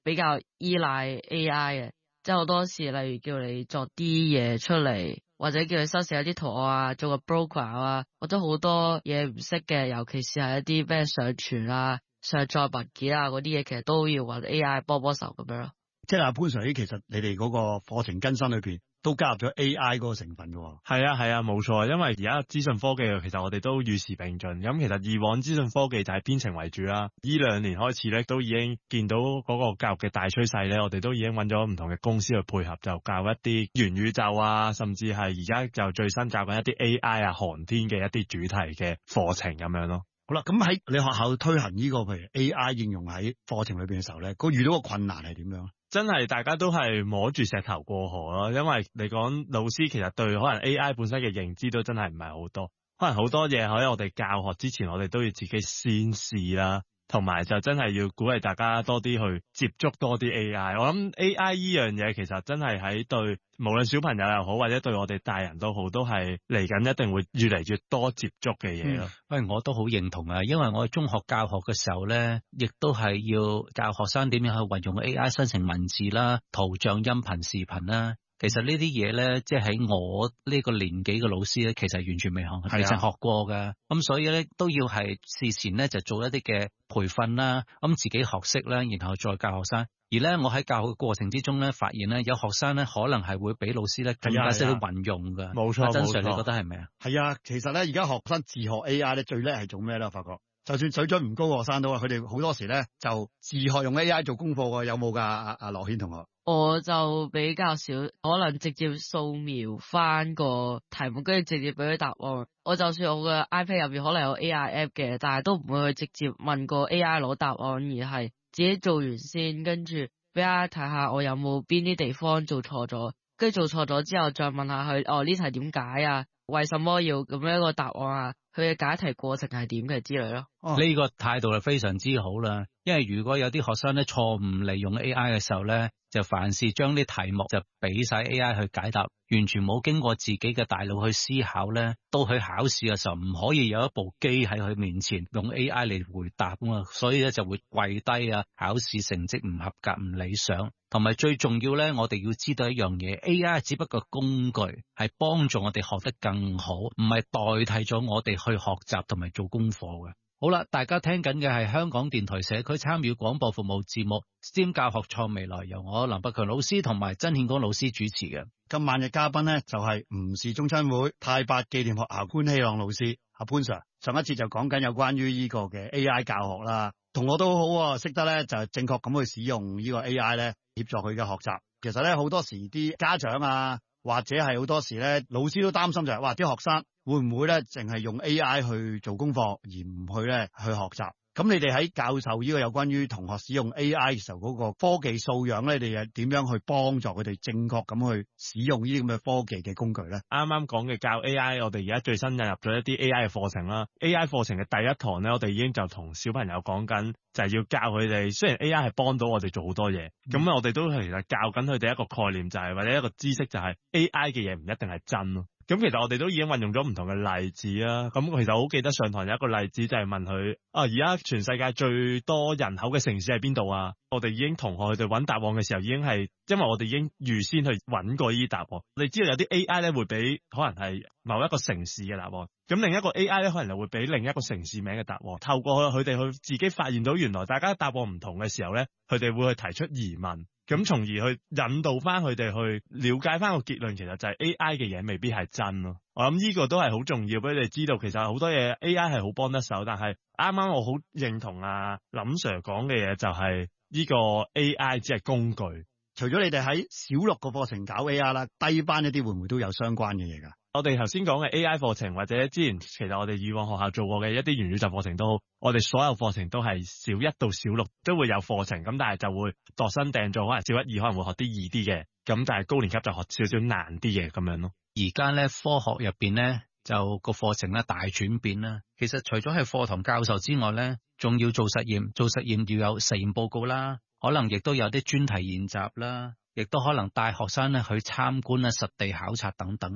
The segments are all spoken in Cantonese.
比較依賴 AI 嘅，即係好多時例如叫你作啲嘢出嚟，或者叫你修飾一啲圖案啊，做個 broker 啊，或者好多嘢唔識嘅，尤其是係一啲咩上傳啊、上載文件啊嗰啲嘢，其實都要揾 AI 幫手咁樣咯。 即係阿潘 Sir，其實你哋嗰個課程更新裏邊都加入咗 AI 嗰個成分嘅。 係啊，冇錯。因為而家資訊科技其實我哋都與時並進。咁其實以往資訊科技就係編程為主啦。呢2年開始咧，都已經見到嗰個教育嘅大趨勢咧，我哋都已經揾咗唔同嘅公司去配合，就教一啲元宇宙啊，甚至係而家就最新教緊一啲 AI 啊、航天嘅一啲主題嘅課程咁樣咯。 好啦，咁喺你學校推行呢個譬如 AI 應用喺課程裏邊嘅時候咧，遇到個困難係點樣？ 真係大家都係摸住石頭過河咯，因為你講老師其實對可能 AI 本身嘅認知都真係唔係好多，可能好多嘢喺我哋教學之前，我哋都要自己先試啦。同埋就真係要鼓勵大家多啲去接觸多啲 AI。我諗 AI 呢樣嘢其實真係喺對無論小朋友又好，或者對我哋大人都好，都係嚟緊一定會越嚟越多接觸嘅嘢咯。 喂，我都好認同啊，因為我喺中學教學嘅時候咧，亦都係要教學生點樣去運用 AI 生成文字啦、圖像、音頻、視頻啦。其實呢啲嘢咧，即係喺我呢個年紀嘅老師咧，其實完全未學過噶。咁所以咧都要係事前咧就做一啲嘅培訓啦，咁自己學識啦，然後再教學生。而咧我喺教學嘅過程之中咧，發現咧有學生咧可能係會比老師咧更加識得運用噶。 冇錯， 曾 Sir 你覺得係咪啊？ 係啊，其實咧而家學生自學 AI 咧最叻係做咩咧？我發覺就算水準唔高嘅學生都啊，佢哋好多時咧就自學用 AI 做功課㗎，有冇㗎？阿樂軒同學。 我就比較少，可能直接掃描翻個題目，跟住直接俾佢答案。我就算我嘅 iPad 入邊可能有 AI app 嘅，但係都唔會去直接問個 AI 攞答案，而係自己做完先，跟住俾佢睇下我有冇邊啲地方做錯咗，跟住做錯咗之後再問下佢，呢題點解啊？為什麼要咁樣一個答案啊？佢嘅解題過程係點嘅之類咯。 呢個態度係非常之好啦，因為如果有啲學生咧錯誤利用 AI 嘅時候咧，就凡事將啲題目就俾晒 AI 去解答，完全冇經過自己嘅大腦去思考咧，到去考試嘅時候唔可以有一部機喺佢面前用 AI 嚟回答啊嘛，所以咧就會跪低啊，考試成績唔合格唔理想。同埋最重要咧，我哋要知道一樣嘢 ，AI 只不過工具，係幫助我哋學得更好，唔係代替咗我哋去學習同埋做功課嘅。好啦，大家聽緊嘅係香港電台社區參與廣播服務節目 STEM 教學創未來，由我林百強老師同埋曾憲剛老師主持嘅。 今晚嘅嘉賓呢，就係吳氏中親會太白紀念學校潘希朗老師阿潘 Sir。上一次就講緊有關於呢個嘅 AI 教學啦，同我都好識得咧就正確咁去使用呢個 AI 咧協助佢嘅學習。其實咧好多時啲家長啊，或者係好多時咧老師都擔心就係哇啲學生會唔會咧淨係用 AI 去做功課而唔去咧去學習。咁你哋喺教授呢個有關於同學使用 AI 嘅時候嗰個科技素養咧，你哋點樣去幫助佢哋正確咁去使用呢啲咁嘅科技嘅工具咧？ 啱啱講嘅教 AI，我哋而家最新引入咗一啲 AI 嘅課程啦。AI 課程嘅第一堂咧，我哋已經就同小朋友講緊，就係要教佢哋。雖然 AI 係幫到我哋做好多嘢，咁我哋都其實教緊佢哋一個概念，就係或者一個知識，就係 AI 嘅嘢唔一定係真咯。咁其實我哋都已經運用咗唔同嘅例子啦。咁其實好記得上堂有一個例子，就係問佢而家全世界最多人口嘅城市係邊度啊？我哋已經同學佢哋揾答案嘅時候，已經係因為我哋已經預先去揾過呢啲答案。你知道有啲 AI 咧會俾可能係某一個城市嘅答案，咁另一個 AI 咧可能就會俾另一個城市名嘅答案。透過佢哋去自己發現到原來大家答案唔同嘅時候咧，佢哋會去提出疑問。咁從而去引導翻佢哋去了解翻個結論，其實就係 AI 嘅嘢未必係真咯。我諗呢個都係好重要俾你哋知道，其實好多嘢 AI 係好幫得手，但係啱啱我好認同林 Sir 講嘅嘢，就係呢個 AI 只係工具。 除咗你哋喺小六個課程搞 AI 啦，低班一啲會唔會都有相關嘅嘢㗎？ 我哋頭先講嘅 AI 課程，或者之前其實我哋以往學校做過嘅一啲元宇宙課程都好，我哋所有課程都係小一到小六都會有課程，咁但係就會度身訂做，可能小一二可能會學啲易啲嘅，咁但係高年級就學少少難啲嘅咁樣咯。 而家咧科學入邊咧就個課程咧大轉變啦。其實除咗係課堂教授之外咧，仲要做實驗，做實驗要有實驗報告啦，可能亦都有啲專題研習啦，亦都可能帶學生咧去參觀啦、實地考察等等啊。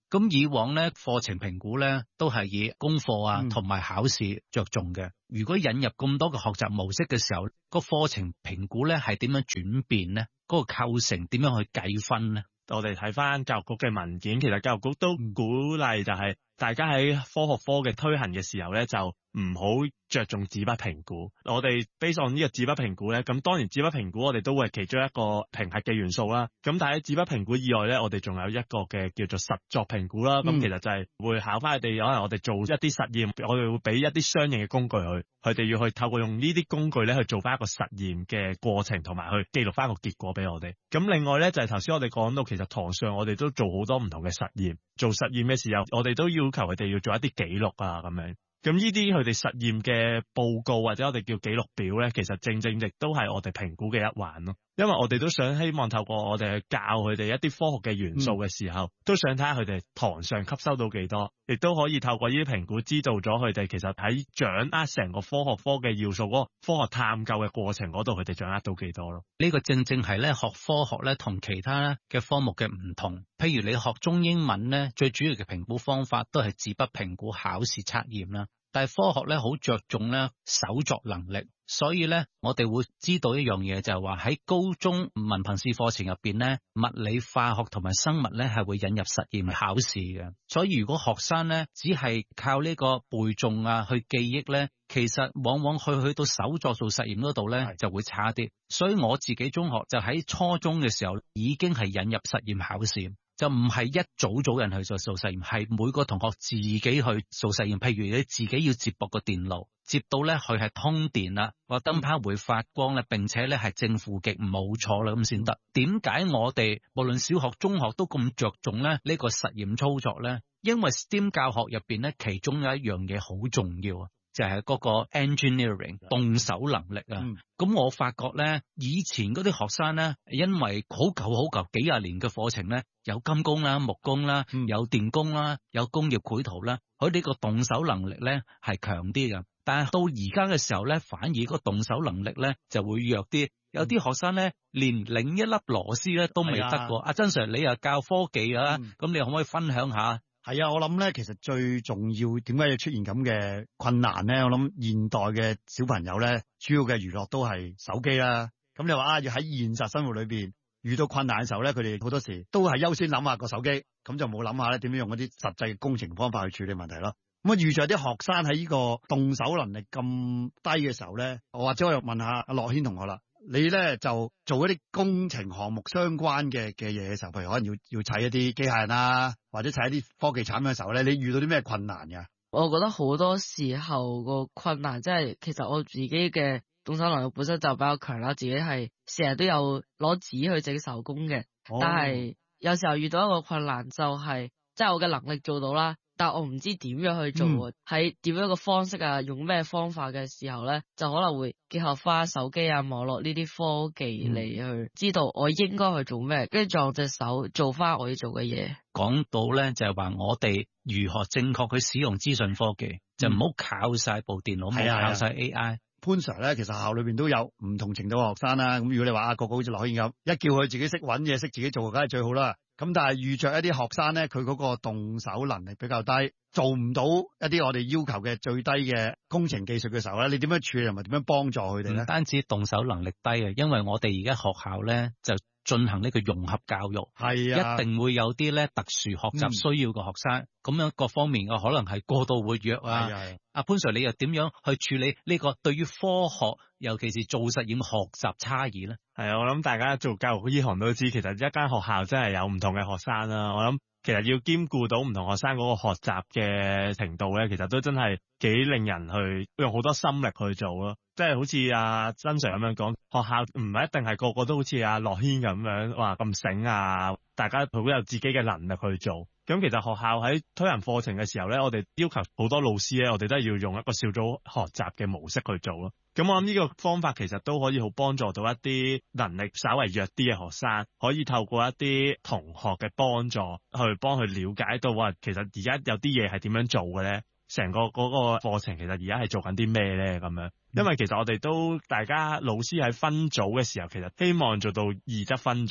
咁以往咧課程評估咧都係以功課啊同埋考試着重嘅。如果引入咁多嘅學習模式嘅時候，個課程評估咧係點樣轉變咧？嗰個構成點樣去計分咧？ 我哋睇翻教育局嘅文件，其實教育局都鼓勵就係大家喺科學科嘅推行嘅時候咧，就唔好着重紙筆評估。我哋 base on 呢個紙筆評估咧，咁當然紙筆評估我哋都會係其中一個評核嘅元素啦。咁但係喺紙筆評估以外咧，我哋仲有一個嘅叫做實作評估啦。咁其實就係會考翻佢哋，可能我哋做一啲實驗，我哋會俾一啲相應嘅工具佢哋要去透過用呢啲工具咧去做翻一個實驗嘅過程，同埋去記錄翻個結果俾我哋。咁另外咧就係頭先我哋講到，其實堂上我哋都做好多唔同嘅實驗，做實驗嘅時候，我哋都要求佢哋要做一啲記錄啊咁樣。咁呢啲佢哋實驗嘅報告或者我哋叫記錄表咧，其實正正亦都係我哋評估嘅一環咯。因為我哋都想希望透過我哋去教佢哋一啲科學嘅元素嘅時候，都想睇下佢哋堂上吸收到幾多，亦都可以透過呢啲評估知道咗佢哋其實喺掌握成個科學科嘅要素嗰個科學探究嘅過程嗰度，佢哋掌握到幾多咯。 呢個正正係咧學科學咧同其他嘅科目嘅唔同。譬如你學中英文咧，最主要嘅評估方法都係紙筆評估、考試測驗啦。但係科學咧好着重咧手作能力，所以咧我哋會知道一樣嘢，就係話喺高中文憑試課程入邊咧，物理、化學同埋生物咧係會引入實驗考試嘅。所以如果學生咧只係靠呢個背誦啊去記憶咧，其實往往去到手作做實驗嗰度咧就會差啲。所以我自己中學就喺初中嘅時候已經係引入實驗考試。就唔係一組人去做實驗，係每個同學自己去做實驗。譬如你自己要接駁個電路，接到咧佢係通電啦，個燈泡會發光咧，並且咧係正負極冇錯啦，咁先得。點解我哋無論小學、中學都咁着重咧呢個實驗操作咧？因為 STEM 教學入邊咧，其中有一樣嘢好重要啊，就係嗰個 engineering 動手能力啊。咁我發覺咧，以前嗰啲學生咧，因為好舊幾廿年嘅課程咧，有金工啦、木工啦、有電工啦、有工業繪圖啦，佢哋個動手能力咧係強啲嘅。但係到而家嘅時候咧，反而個動手能力咧就會弱啲。有啲學生咧連擰一粒螺絲咧都未得過。阿曾 Sir，你又教科技啊，咁你可唔可以分享下？ 係啊，我諗咧，其實最重要點解要出現咁嘅困難咧？我諗現代嘅小朋友咧，主要嘅娛樂都係手機啦。咁你話啊，要喺現實生活裏邊遇到困難嘅時候咧，佢哋好多時都係優先諗下個手機，咁就冇諗下咧點樣用嗰啲實際嘅工程方法去處理問題咯。咁啊，遇著啲學生喺呢個動手能力咁低嘅時候咧，或者我又問下阿樂軒同學啦。你咧就做一啲工程項目相關嘅嘢嘅時候，譬如可能要砌一啲機械人啊，或者砌一啲科技產品嘅時候咧，你遇到啲咩困難㗎？ 我覺得好多時候個困難即係其實我自己嘅動手能力本身就比較強啦，自己係成日都有攞紙去整手工嘅，但係有時候遇到一個困難就係即係我嘅能力做到啦。但我唔知點樣去做，喺點樣個方式啊，用咩方法嘅時候咧，就可能會結合翻手機啊、網絡呢啲科技嚟去知道我應該去做咩，跟住用隻手做翻我要做嘅嘢。 講到咧就係話我哋如何正確去使用資訊科技，就唔好靠晒部電腦，唔好靠晒 AI。 潘 Sir 咧，其實學校裏邊都有唔同程度嘅學生啦。咁如果你話啊，個個好似樂軒咁，一叫佢自己識揾嘢、識自己做，梗係最好啦。咁但係遇着一啲學生咧，佢嗰個動手能力比較低，做唔到一啲我哋要求嘅最低嘅工程技術嘅時候咧，你點樣處理同埋點樣幫助佢哋咧？唔單止動手能力低啊，因為我哋而家學校咧就進行呢個融合教育，係啊，一定會有啲咧特殊學習需要嘅學生，咁樣各方面嘅可能係過度活躍啊。阿潘 Sir，你又點樣去處理呢個對於科學，尤其是做實驗學習差異咧？ 係啊，我諗大家做教育呢行都知，其實一間學校真係有唔同嘅學生啦。我諗其實要兼顧到唔同學生嗰個學習嘅程度咧，其實都真係幾令人去用好多心力去做咯。即係好似阿曾 Sir 咁樣講，學校唔係一定係個個都好似阿樂軒咁樣話咁醒啊，大家好有自己嘅能力去做。咁其實學校喺推行課程嘅時候咧，我哋要求好多老師咧，我哋都係要用一個小組學習嘅模式去做咯。咁我諗呢個方法其實都可以好幫助到一啲能力稍為弱啲嘅學生，可以透過一啲同學嘅幫助去幫佢了解到話，其實而家有啲嘢係點樣做嘅咧，成個嗰個課程其實而家係做緊啲咩咧咁樣。因為其實我哋都大家老師喺分組嘅時候，其實希望做到二則分組。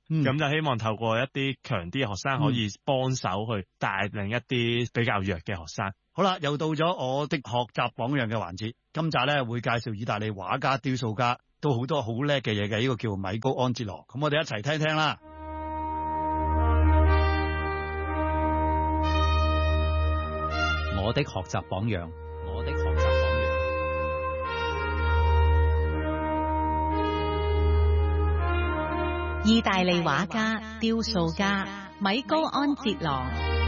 咁就希望透過一啲強啲嘅學生可以幫手去帶領一啲比較弱嘅學生。 好啦，又到咗我的學習榜樣嘅環節。今集咧會介紹意大利畫家、雕塑家，都好多好叻嘅嘢嘅，呢個叫米高安哲羅。咁我哋一齊聽聽啦。 我的學習榜樣，我的學習榜樣。 意大利畫家、雕塑家米高安哲羅。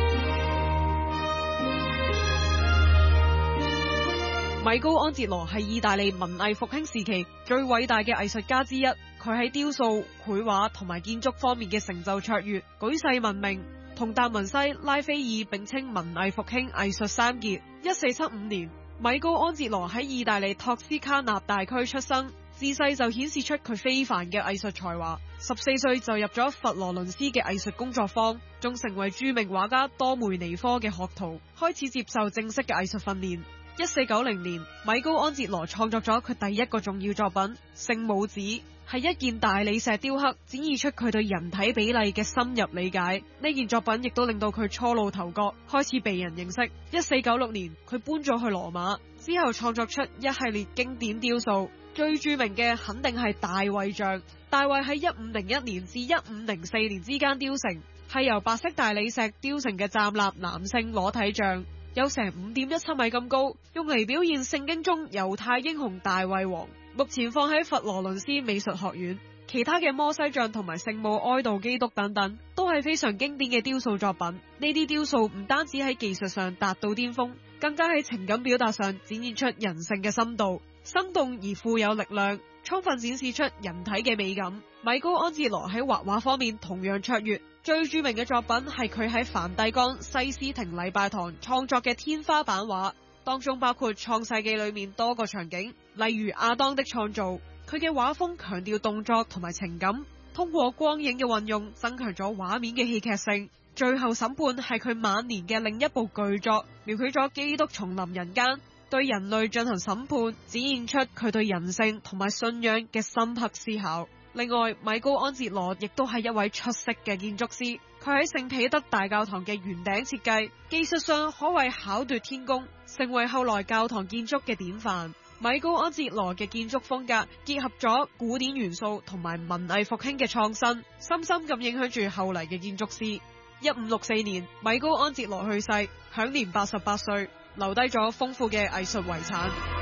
米高安哲羅係意大利文藝復興時期最偉大嘅藝術家之一。佢喺雕塑、繪畫同埋建築方面嘅成就卓越，舉世聞名。同達文西、拉斐爾並稱文藝復興藝術三傑。1475年，米高安哲羅喺意大利托斯卡納大區出生，自細就顯示出佢非凡嘅藝術才華。14歲就入咗佛羅倫斯嘅藝術工作坊，仲成為著名畫家多梅尼科嘅學徒，開始接受正式嘅藝術訓練。1490年，米高安哲羅創作咗佢第一個重要作品《聖母子》，係一件大理石雕刻，展現出佢對人體比例嘅深入理解。呢件作品亦都令到佢初露頭角，開始被人認識。1496年，佢搬咗去羅馬，之後創作出一系列經典雕塑，最著名嘅肯定係大衛像。大衛喺1501年至1504年之間雕成，係由白色大理石雕成嘅站立男性裸體像。有成5.17米咁高，用嚟表現聖經中猶太英雄大衛王。目前放喺佛羅倫斯美術學院。其他嘅摩西像同埋聖母哀悼基督等等，都係非常經典嘅雕塑作品。呢啲雕塑唔單止喺技術上達到巔峰，更加喺情感表達上展現出人性嘅深度，生動而富有力量，充分展示出人體嘅美感。米高安哲羅喺畫畫方面同樣卓越。最著名嘅作品係佢喺梵蒂岡西斯廷禮拜堂創作嘅天花板畫，當中包括創世紀裏面多個場景，例如亞當的創造。佢嘅畫風強調動作同埋情感，通過光影嘅運用增強咗畫面嘅戲劇性。最後審判係佢晚年嘅另一部巨作，描繪咗基督重臨人間，對人類進行審判，展現出佢對人性同埋信仰嘅深刻思考。另外，米高安哲羅亦都係一位出色嘅建築師。佢喺聖彼得大教堂嘅圓頂設計，技術上可謂巧奪天工，成為後來教堂建築嘅典範。米高安哲羅嘅建築風格結合咗古典元素同埋文藝復興嘅創新，深深咁影響住後嚟嘅建築師。1564年，米高安哲羅去世，享年88歲，留低咗豐富嘅藝術遺產。